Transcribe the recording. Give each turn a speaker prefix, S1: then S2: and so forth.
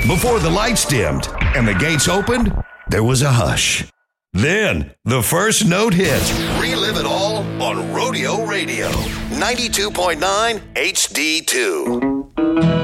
S1: Before the lights dimmed and the gates opened, there was a hush. Then, the first note hit. Relive it all on Rodeo Radio. 92.9 HD2.